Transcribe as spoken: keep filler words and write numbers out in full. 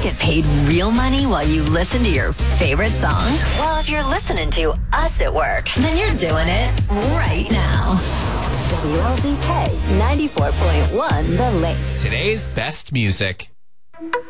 to get paid real money while you listen to your favorite songs? Well, if you're listening to us at work, then you're doing it right now. W L Z K ninety-four point one The Lake. Today's best music.